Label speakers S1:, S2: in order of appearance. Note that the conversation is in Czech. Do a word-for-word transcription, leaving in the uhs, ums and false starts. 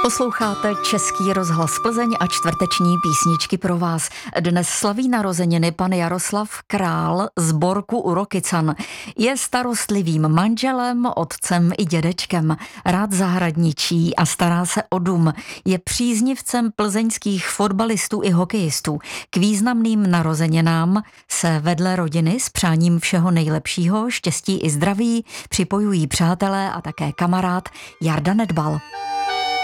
S1: Posloucháte Český rozhlas Plzeň a čtvrteční písničky pro vás. Dnes slaví narozeniny pan Jaroslav Král z Borku u Rokycan. Je starostlivým manželem, otcem i dědečkem. Rád zahradničí a stará se o dům. Je příznivcem plzeňských fotbalistů i hokejistů. K významným narozeninám se vedle rodiny s přáním všeho nejlepšího, štěstí i zdraví připojují přátelé a také kamarád Jarda Nedbal.